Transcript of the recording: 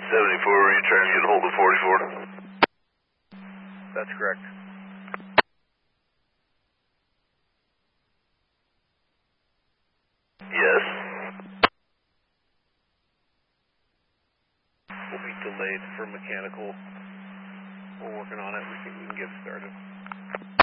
74, were you trying to get a hold of 44? That's correct. Yes. We'll be delayed for mechanical. We're working on it. We think we can get started.